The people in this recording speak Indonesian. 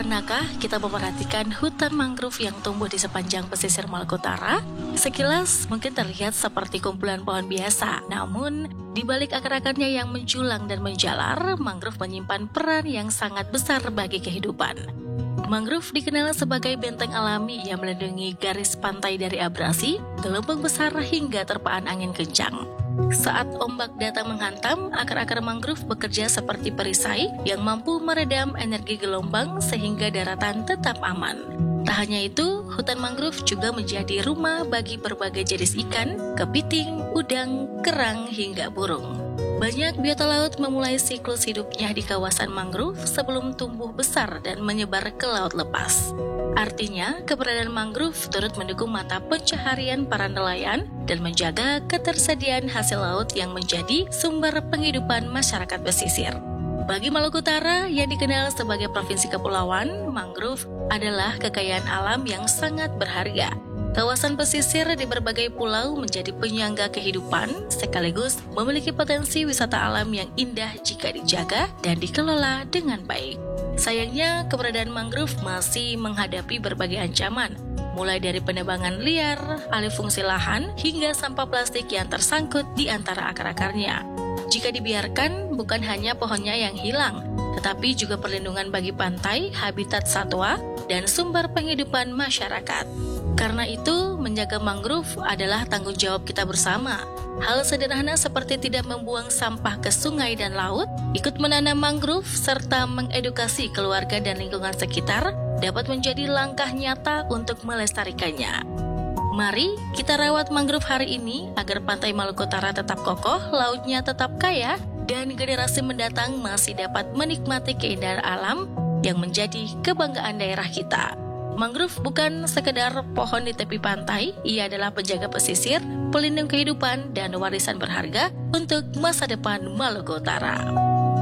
Pernahkah kita memperhatikan hutan mangrove yang tumbuh di sepanjang pesisir Maluku Utara? Sekilas mungkin terlihat seperti kumpulan pohon biasa, namun di balik akar-akarnya yang menjulang dan menjalar, mangrove menyimpan peran yang sangat besar bagi kehidupan. Mangrove dikenal sebagai benteng alami yang melindungi garis pantai dari abrasi, gelombang besar hingga terpaan angin kencang. Saat ombak datang menghantam, akar-akar mangrove bekerja seperti perisai yang mampu meredam energi gelombang sehingga daratan tetap aman. Tak hanya itu, hutan mangrove juga menjadi rumah bagi berbagai jenis ikan, kepiting, udang, kerang, hingga burung. Banyak biota laut memulai siklus hidupnya di kawasan mangrove sebelum tumbuh besar dan menyebar ke laut lepas. Artinya, keberadaan mangrove turut mendukung mata pencaharian para nelayan dan menjaga ketersediaan hasil laut yang menjadi sumber penghidupan masyarakat pesisir. Bagi Maluku Utara yang dikenal sebagai provinsi kepulauan, mangrove adalah kekayaan alam yang sangat berharga. Kawasan pesisir di berbagai pulau menjadi penyangga kehidupan, sekaligus memiliki potensi wisata alam yang indah jika dijaga dan dikelola dengan baik. Sayangnya, keberadaan mangrove masih menghadapi berbagai ancaman, mulai dari penebangan liar, alih fungsi lahan, hingga sampah plastik yang tersangkut di antara akar-akarnya. Jika dibiarkan, bukan hanya pohonnya yang hilang, tetapi juga perlindungan bagi pantai, habitat satwa, dan sumber penghidupan masyarakat. Karena itu, menjaga mangrove adalah tanggung jawab kita bersama. Hal sederhana seperti tidak membuang sampah ke sungai dan laut, ikut menanam mangrove, serta mengedukasi keluarga dan lingkungan sekitar dapat menjadi langkah nyata untuk melestarikannya. Mari kita rawat mangrove hari ini agar pantai Maluku Utara tetap kokoh, lautnya tetap kaya, dan generasi mendatang masih dapat menikmati keindahan alam yang menjadi kebanggaan daerah kita. Mangrove bukan sekedar pohon di tepi pantai, ia adalah penjaga pesisir, pelindung kehidupan, dan warisan berharga untuk masa depan Maluku Utara.